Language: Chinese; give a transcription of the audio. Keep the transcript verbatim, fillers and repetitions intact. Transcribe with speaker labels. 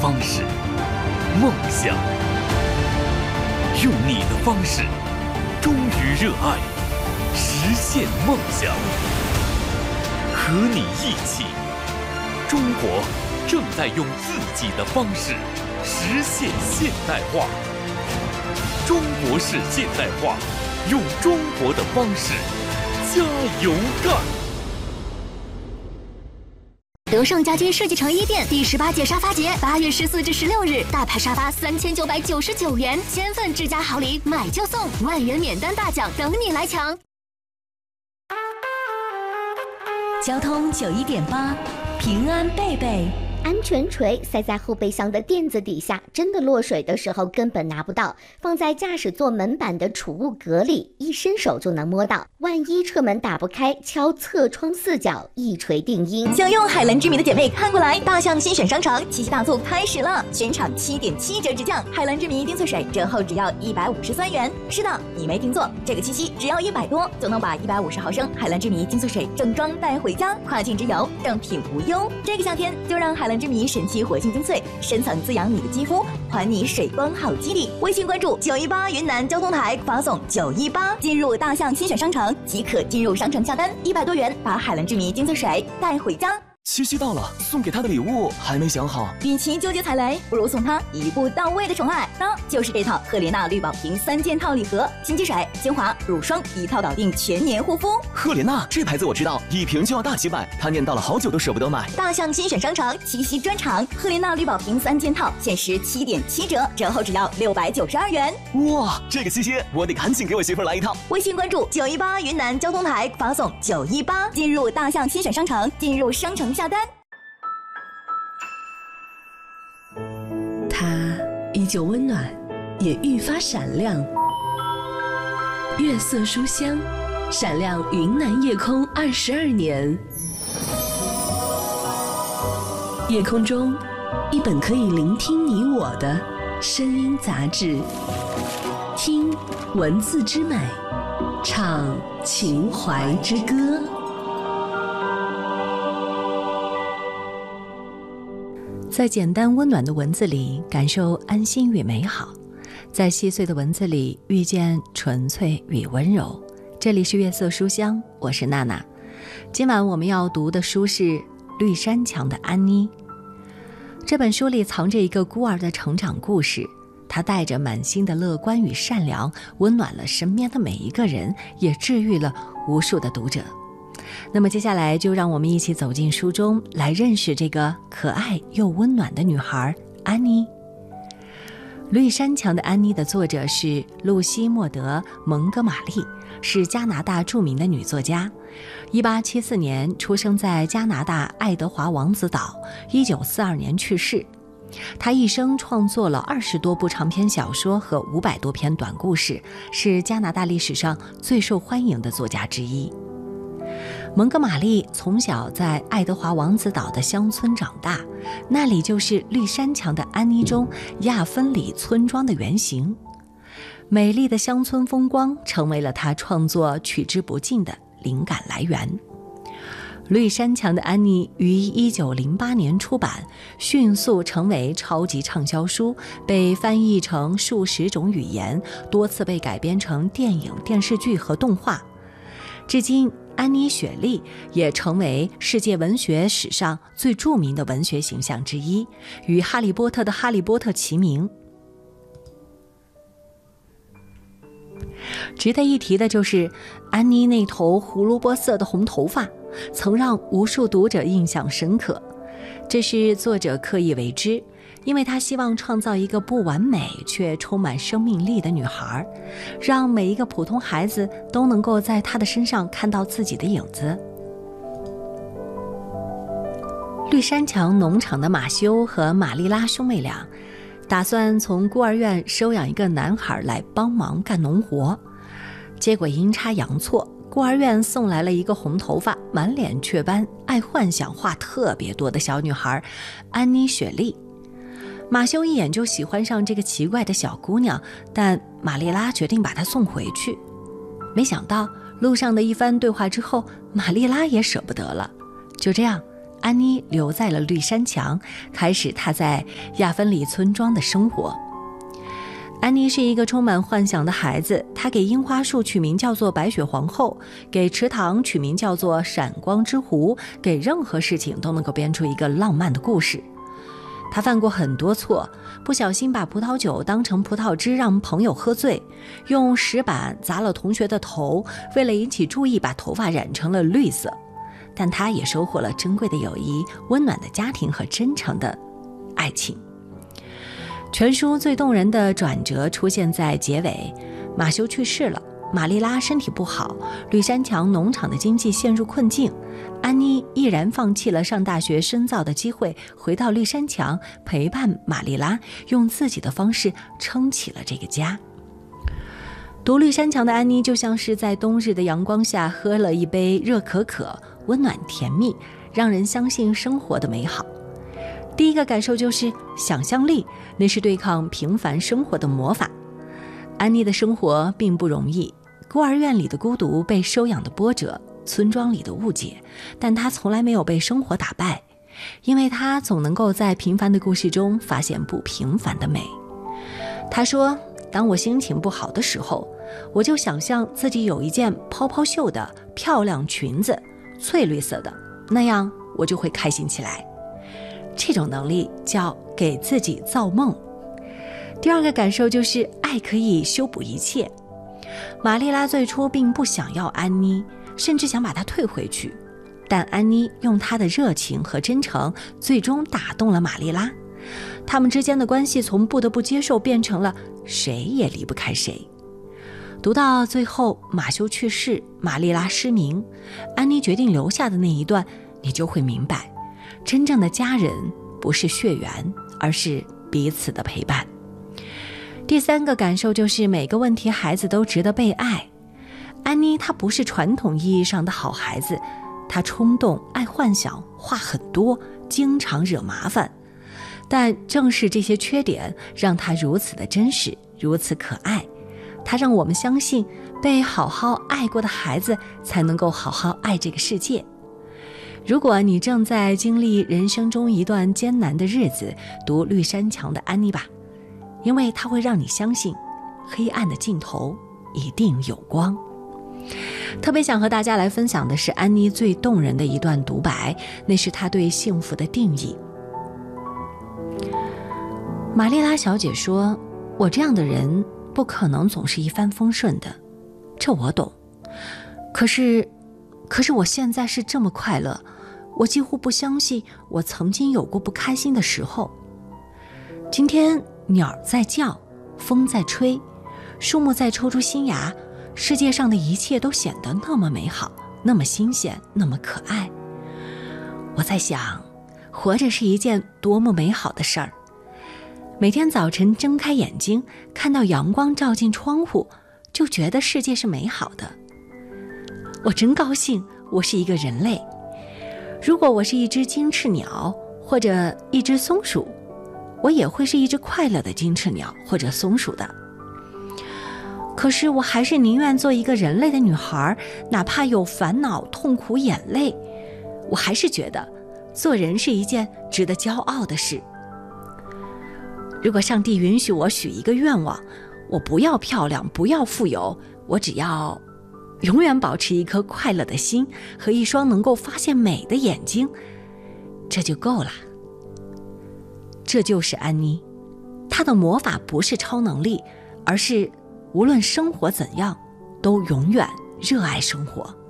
Speaker 1: 方式，梦想。用你的方式，忠于热爱，实现梦想。和你一起，中国正在用自己的方式实现现代化。中国式现代化，用中国的方式，加油干！
Speaker 2: 德胜家居世纪城一店第十八届沙发节，八月十四至十六日，大牌沙发三千九百九十九元，千份智家好礼，买就送，万元免单大奖等你来抢。
Speaker 3: 交通九一点八，平安贝贝。
Speaker 4: 安全锤塞在后备箱的垫子底下，真的落水的时候根本拿不到，放在驾驶座门板的储物格里，一伸手就能摸到。万一车门打不开，敲侧窗四角，一锤定音。
Speaker 3: 想用海蓝之谜的姐妹看过来，大象新选商城七夕大促开始了，全场七点七折直降，海蓝之谜丁翠水折后只要一百五十三元。是的，你没听错，这个七夕只要一百多就能把一百五十毫升海蓝之谜丁翠水正装带回家，跨境之游，正品无忧。这个夏天就让海蓝之谜神奇活性精粹深层滋养你的肌肤，还你水光好肌理。微信关注九一八云南交通台，发送九一八进入大象新选商城即可进入商城下单，一百多元把海蓝之谜精粹水带回家。
Speaker 5: 七夕到了，送给他的礼物还没想好。
Speaker 3: 与其纠结踩雷，不如送他一步到位的宠爱，那就是这套赫莲娜绿宝瓶三件套礼盒，新肌水、精华、乳霜一套搞定全年护肤。
Speaker 5: 赫莲娜这牌子我知道，一瓶就要大几百，他念叨了好久都舍不得买。
Speaker 3: 大象新选商城七夕专场，赫莲娜绿宝瓶三件套限时七点七折，折后只要六百九十二元。
Speaker 5: 哇，这个七夕我得赶紧给我媳妇来一套。
Speaker 3: 微信关注九一八云南交通台，发送九一八进入大象新选商城，进入商城下单。
Speaker 6: 它依旧温暖，也愈发闪亮。月色书香，闪亮云南夜空二十二年。夜空中，一本可以聆听你我的声音杂志，听文字之美，唱情怀之歌。在简单温暖的文字里感受安心与美好，在细碎的文字里遇见纯粹与温柔。这里是月色书香，我是娜娜。今晚我们要读的书是绿山墙的安妮。这本书里藏着一个孤儿的成长故事，他带着满心的乐观与善良，温暖了身边的每一个人，也治愈了无数的读者。那么接下来就让我们一起走进书中，来认识这个可爱又温暖的女孩安妮。绿山墙的安妮的作者是露西·莫德·蒙哥马利，是加拿大著名的女作家。一八七四年出生在加拿大爱德华王子岛，一九四二年去世。她一生创作了二十多部长篇小说和五百多篇短故事，是加拿大历史上最受欢迎的作家之一。蒙哥马利从小在爱德华王子岛的乡村长大，那里就是绿山墙的安妮中亚芬里村庄的原型。美丽的乡村风光成为了他创作取之不尽的灵感来源。绿山墙的安妮于一九零八年出版，迅速成为超级畅销书，被翻译成数十种语言，多次被改编成电影、电视剧和动画。至今，安妮·雪莉也成为世界文学史上最著名的文学形象之一，与哈利波特的哈利波特齐名。值得一提的就是安妮那头胡萝卜色的红头发，曾让无数读者印象深刻。这是作者刻意为之，因为他希望创造一个不完美却充满生命力的女孩，让每一个普通孩子都能够在她的身上看到自己的影子。绿山墙农场的马修和玛丽拉兄妹俩打算从孤儿院收养一个男孩来帮忙干农活，结果阴差阳错，孤儿院送来了一个红头发、满脸雀斑、爱幻想、话特别多的小女孩安妮·雪莉。马修一眼就喜欢上这个奇怪的小姑娘，但玛丽拉决定把她送回去。没想到路上的一番对话之后，玛丽拉也舍不得了。就这样， 安妮留在了绿山墙，开始她在亚芬里村庄的生活。安妮是一个充满幻想的孩子，她给樱花树取名叫做白雪皇后，给池塘取名叫做闪光之湖，给任何事情都能够编出一个浪漫的故事。她犯过很多错，不小心把葡萄酒当成葡萄汁让朋友喝醉，用石板砸了同学的头，为了引起注意把头发染成了绿色。但她也收获了珍贵的友谊、温暖的家庭和真诚的爱情。全书最动人的转折出现在结尾，马修去世了，玛丽拉身体不好，绿山墙农场的经济陷入困境，安妮毅然放弃了上大学深造的机会，回到绿山墙陪伴玛丽拉，用自己的方式撑起了这个家。读绿山墙的安妮就像是在冬日的阳光下喝了一杯热可可，温暖甜蜜，让人相信生活的美好。第一个感受就是想象力，那是对抗平凡生活的魔法。安妮的生活并不容易，孤儿院里的孤独，被收养的波折，村庄里的误解，但她从来没有被生活打败，因为她总能够在平凡的故事中发现不平凡的美。她说，当我心情不好的时候，我就想象自己有一件泡泡袖的漂亮裙子，翠绿色的，那样我就会开心起来。这种能力叫给自己造梦。第二个感受就是爱可以修补一切。玛丽拉最初并不想要安妮，甚至想把她退回去，但安妮用她的热情和真诚最终打动了玛丽拉，他们之间的关系从不得不接受变成了谁也离不开谁。读到最后，马修去世，玛丽拉失明，安妮决定留下的那一段，你就会明白，真正的家人不是血缘，而是彼此的陪伴。第三个感受就是每个问题孩子都值得被爱。安妮她不是传统意义上的好孩子，她冲动、爱幻想、话很多，经常惹麻烦，但正是这些缺点让她如此的真实，如此可爱。她让我们相信，被好好爱过的孩子才能够好好爱这个世界。如果你正在经历人生中一段艰难的日子，读绿山墙的安妮吧，因为它会让你相信，黑暗的尽头一定有光。特别想和大家来分享的是安妮最动人的一段独白，那是她对幸福的定义。玛丽拉小姐说，我这样的人不可能总是一帆风顺的，这我懂。可是可是我现在是这么快乐，我几乎不相信我曾经有过不开心的时候。今天鸟在叫，风在吹，树木在抽出新芽，世界上的一切都显得那么美好，那么新鲜，那么可爱。我在想，活着是一件多么美好的事儿。每天早晨睁开眼睛，看到阳光照进窗户，就觉得世界是美好的。我真高兴我是一个人类。如果我是一只金翅鸟或者一只松鼠，我也会是一只快乐的金翅鸟或者松鼠的。可是我还是宁愿做一个人类的女孩，哪怕有烦恼、痛苦、眼泪，我还是觉得做人是一件值得骄傲的事。如果上帝允许我许一个愿望，我不要漂亮，不要富有，我只要永远保持一颗快乐的心和一双能够发现美的眼睛，这就够了。这就是安妮，她的魔法不是超能力，而是无论生活怎样，都永远热爱生活。